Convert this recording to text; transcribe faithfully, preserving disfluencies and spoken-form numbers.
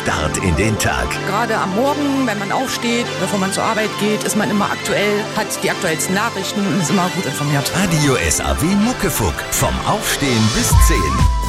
Start in den Tag. Gerade am Morgen, wenn man aufsteht, bevor man zur Arbeit geht, ist man immer aktuell, hat die aktuellsten Nachrichten und ist immer gut informiert. Radio S A W Muckefuck. Vom Aufstehen bis zehn.